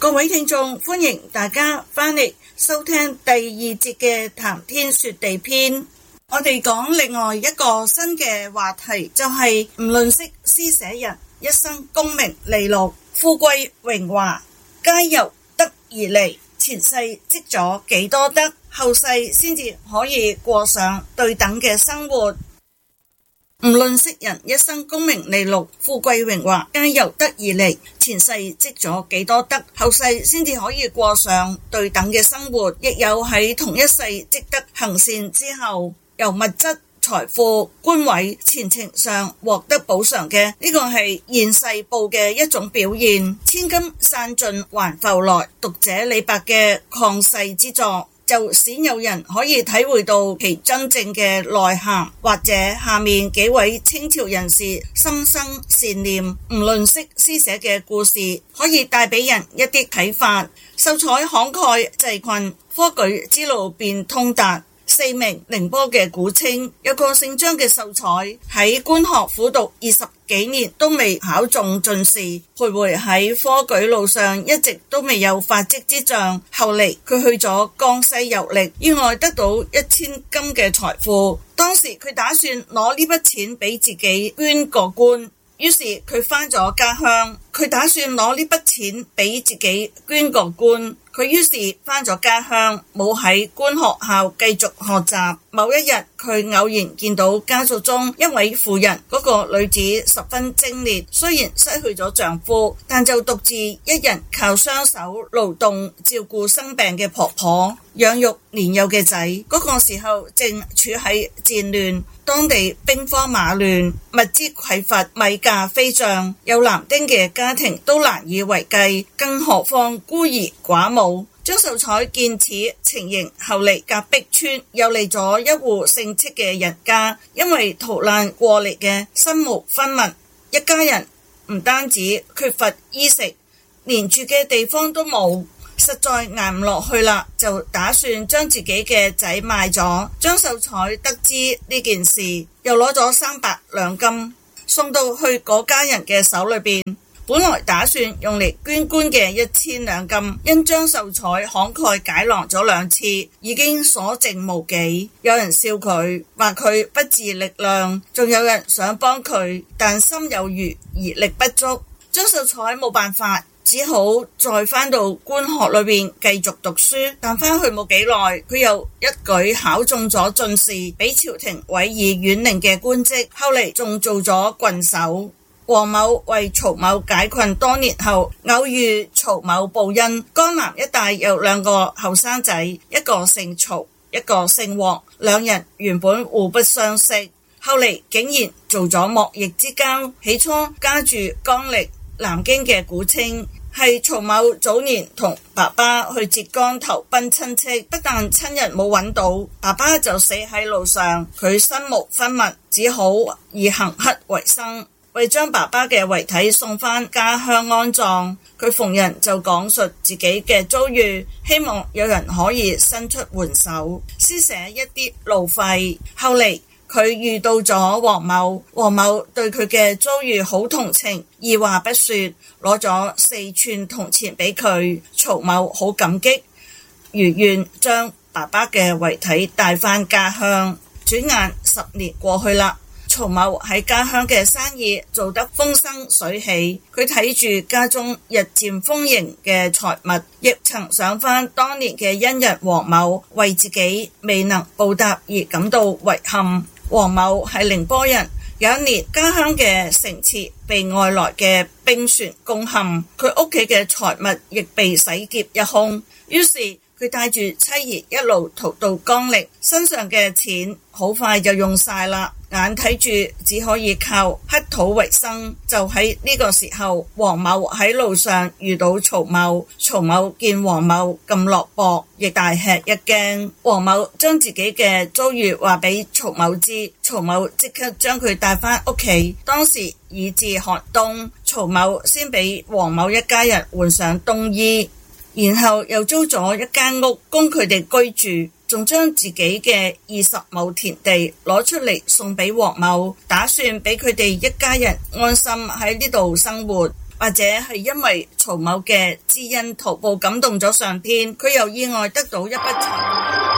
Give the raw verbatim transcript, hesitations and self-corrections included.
各位聽眾，歡迎大家翻嚟收聽第二節嘅談天說地篇。我哋講另外一個新嘅話題，就係唔吝嗇施捨人，一生功名利祿、富貴榮華，皆由德而嚟。前世積咗幾多德，後世先至可以過上對等嘅生活。唔吝嗇人，一生功名利祿、富貴榮華，皆由德而嚟。前世積咗幾多德，後世先至可以過上對等嘅生活。亦有喺同一世積德行善之後，由物質財富、官位、前程上獲得補償嘅，呢個係現世報嘅一種表現。千金散盡還復來，讀者李白嘅曠世之作，就鮮有人可以體會到其真正嘅內涵，或者下面幾位清朝人士心生善念、唔吝嗇施捨嘅故事，可以帶俾人一啲啟發。秀才慷慨濟困，科舉之路便通達。四名寧波嘅古稱，有個姓張嘅秀才喺官學苦讀二十幾年都未考中進士，徘徊喺科舉路上一直都未有發跡之象。後嚟佢去咗江西遊歷，意外得到一千金嘅財富。當時佢打算攞呢筆錢俾自己捐個官，於是佢返咗家鄉。佢打算攞呢筆錢俾自己捐個官。佢於是返咗家鄉，冇喺官學校繼續學習。某一日，佢偶然見到家族中一位婦人，嗰個女子十分精烈，雖然失去咗丈夫，但就獨自一人靠雙手勞動照顧生病嘅婆婆，養育年幼嘅仔。嗰個時候正處喺戰亂，當地兵荒馬亂，物資匱乏，米價飛漲，有男丁嘅家庭都難以為繼，更何況孤兒寡母。張秀才見此情形，後嚟隔壁村又嚟咗一戶姓戚嘅人家，因為逃難過嚟嘅身無分文，一家人唔單止缺乏衣食，連住嘅地方都冇，實在捱唔落去啦，就打算將自己嘅仔賣咗。張秀才得知呢件事，又攞咗三百兩金送到去嗰家人嘅手裏邊。本來打算用嚟捐官嘅一千兩金，因張秀才慷慨解囊咗兩次，已經所剩無幾。有人笑佢，話佢不自力量，仲有人想幫佢，但心有餘而力不足。張秀才冇辦法，只好再返到官學裏邊繼續讀書。但返去冇幾耐，佢又一舉考中咗進士，俾朝廷委以縣令嘅官職，後嚟仲做咗郡守。黃某為曹某解困多年後，偶遇曹某報恩。江南一帶有兩個後生仔，一個姓曹，一個姓黃，兩人原本互不相識，後嚟竟然做咗莫逆之交。起初家住江瀝南京嘅古稱，係曹某早年同爸爸去浙江投奔親戚，不但親人冇揾到，爸爸就死喺路上，佢身無分文，只好以行乞為生。為將爸爸嘅遺體送返家鄉安葬，佢逢人就講述自己嘅遭遇，希望有人可以伸出援手，施捨一啲路費。後嚟佢遇到咗黃某，黃某對佢嘅遭遇好同情，二話不說攞咗四串銅錢俾佢。曹某好感激，如願將爸爸嘅遺體帶返家鄉。轉眼十年過去啦，曹某喺家鄉嘅生意做得風生水起，佢睇住家中日漸豐盈嘅財物，亦曾想返當年嘅恩人黃某，為自己未能報答而感到遺憾。黃某係寧波人，有一年家鄉嘅城池被外來嘅兵船攻陷，佢屋企嘅財物亦被洗劫一空，於是佢帶住妻兒一路逃到江瀝，身上嘅錢好快就用晒啦，眼睇住只可以靠乞討為生。就喺呢個時候，黃某喺路上遇到曹某，曹某見黃某咁落魄，亦大吃一驚。黃某將自己嘅遭遇話俾曹某知，曹某即刻將佢帶返屋企。當時已至寒冬，曹某先俾黃某一家人換上冬衣，然後又租咗一間屋供佢哋居住，仲將自己嘅二十畝田地攞出嚟送俾黃某，打算俾佢哋一家人安心喺呢度生活。 或者係因為曹某嘅知恩圖報感動咗上天，佢又意外得到一筆財。